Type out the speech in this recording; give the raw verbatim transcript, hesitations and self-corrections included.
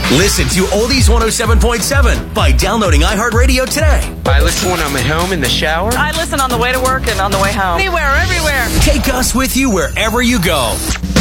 Listen to Oldies one oh seven point seven by downloading iHeartRadio today. I listen when I'm at home in the shower. I listen on the way to work and on the way home. Anywhere, everywhere. Take us with you wherever you go.